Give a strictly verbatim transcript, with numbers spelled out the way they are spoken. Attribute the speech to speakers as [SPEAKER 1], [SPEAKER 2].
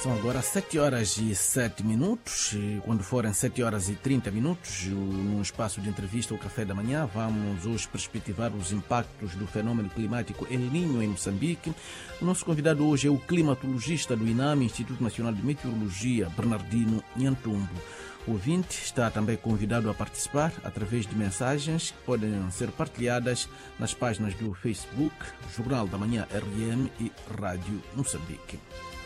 [SPEAKER 1] São agora sete horas e sete minutos. E quando forem sete horas e trinta minutos, no espaço de entrevista ao Café da Manhã, vamos hoje perspectivar os impactos do fenômeno climático El Niño em Moçambique. O nosso convidado hoje é o climatologista do INAME, Instituto Nacional de Meteorologia, Bernardino Nhantumbo. O ouvinte está também convidado a participar através de mensagens que podem ser partilhadas nas páginas do Facebook, Jornal da Manhã R M e Rádio Moçambique.